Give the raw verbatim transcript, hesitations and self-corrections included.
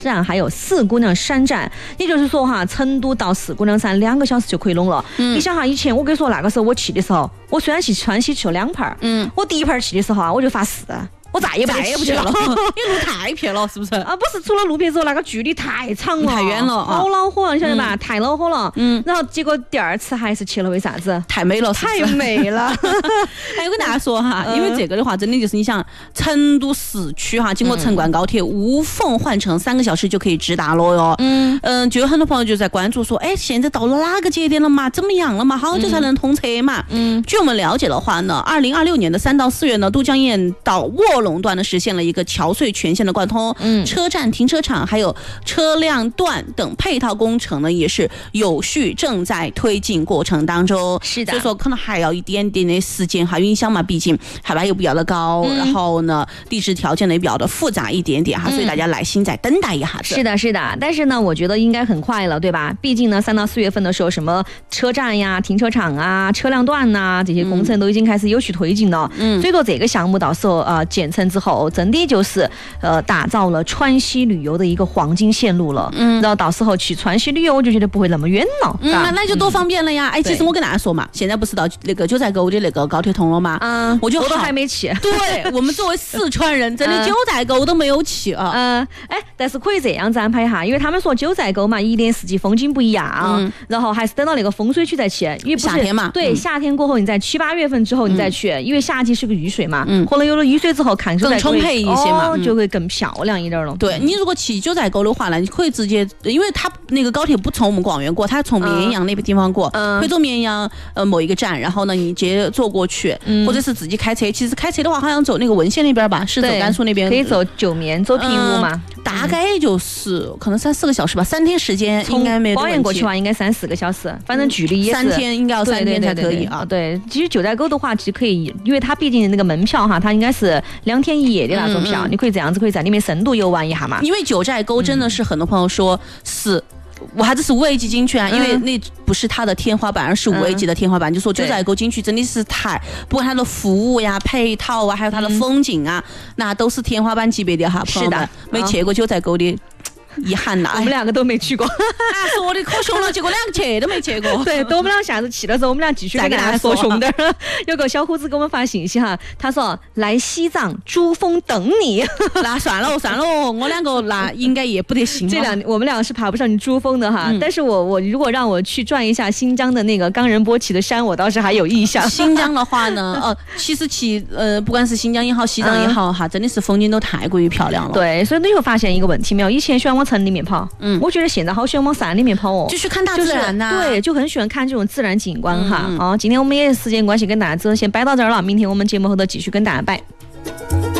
站还有四姑娘山站，也就是说哈，成都到四姑娘山两个小时就可以弄了。嗯、你想哈，以前我跟你说那个时候我去的时候，我虽然去川西去了两盘，嗯，我第一盘去的时候啊，我就发誓。我再也不再也不去了， 因为路太偏了，是不是？ 啊，不是，除了路偏之后，那个距离太长了， 太远了， 好恼火，你晓得吧？嗯、太恼火了。嗯。然后结果第二次还是去了，为啥子？ 太美了，是不是太美了。 哎，我跟大家说哈，因为这个的话，真的就是你想，成都市区哈，经过成灌高铁无缝换乘，三个小时就可以直达了哟。嗯嗯，就有很多朋友就在关注说，哎，现在到了哪个节点了嘛？怎么样了嘛？好久才能通车嘛？嗯。据我们了解的话呢，二零二六年的三到四月呢，都江堰到卧龙段呢实现了一个桥隧全线的贯通，嗯，车站、停车场还有车辆段等配套工程呢，也是有序正在推进过程当中。 是的， 所以说可能还要一点点的时间哈，影响嘛，毕竟海拔又比较的高，嗯、然后呢，地质条件呢也比较的复杂一点点哈，嗯、所以大家耐心再等待一下子。 是的，是的，但是呢，我觉得应该很快了，对吧？毕竟呢，三到四月份的时候，什么车站呀、停车场啊、车辆段呐、这些工程都已经开始有序推进了。嗯，所以说这个项目到时候呃建成之后，真的就是呃打造了川西旅游的一个黄金线路了。嗯，然后到时候去川西旅游，我就觉得不会那么远了。 嗯，那就多方便了呀！哎，其实我跟大家说嘛，现在不是到那个九寨沟的那个高铁通了吗？嗯，我就我都还没去。 对，我们作为四川人，真的九寨沟都没有去啊。 嗯，哎，但是可以这样子安排哈，因为他们说九寨沟嘛，一年四季风景不一样，嗯、然后还是等到那个风水区再去，因为不是夏天嘛。 对，嗯、夏天过后你在七八月份之后你再去，嗯、因为夏季是个雨水嘛，嗯、可能有了雨水之后看出来更充沛一些嘛， 哦、就会更漂亮一点了。 对，你如果去九寨沟的话呢，你可以直接，因为它那个高铁不从我们广元过，它从绵阳那个地方过，嗯、可以走绵阳呃某一个站，然后呢你直接坐过去，嗯、或者是自己开车。其实开车的话，好像走那个文县那边吧，是走甘肃那边， 可以走九绵，走平武嘛。嗯大概就是可能三四个小时吧，三天时间应该没有问题。 保研过去的话，应该三四个小时，反正距离也是三天，应该要三天才可以啊。 对，其实九寨沟的话，其实可以，因为它毕竟那个门票哈，它应该是两天一夜的那种票，嗯嗯你可以这样子，可以在里面深度游玩一下嘛。 因为九寨沟真的是很多朋友说是。我还这是五 A 级景区啊，因为那不是它的天花板，而是五 A 级的天花板。嗯、就说九寨沟景区真的是太，不管它的服务呀、配套啊，还有它的风景啊，嗯、那都是天花板级别的哈。 是的， 没去过九寨沟的。遗憾呐， 我们两个都没去过，啊， 说的可凶了，结果两个去都没去过。 对，等我们俩下次去的时候，我们俩继续再跟大家说凶点。有个小伙子给我们发信息哈，他说来西藏珠峰等你。 那算了算了，我两个那应该也不得行。 这两我们两个是爬不上去珠峰的哈，嗯、但是我我如果让我去转一下新疆的那个冈仁波齐的山，我倒是还有意向。 新疆的话呢，呃，其实去呃不管是新疆也好，西藏也好哈，嗯、真的是风景都太过于漂亮了。 对，所以你会发现一个问题没有？以前喜欢往城里面跑，嗯，我觉得现在好喜欢往山里面跑哦， 就是看大自然呐、 啊，对，就很喜欢看这种自然景观哈。嗯、哦，今天我们也时间关系跟大家只能先摆到这儿了，明天我们节目后头继续跟大家摆。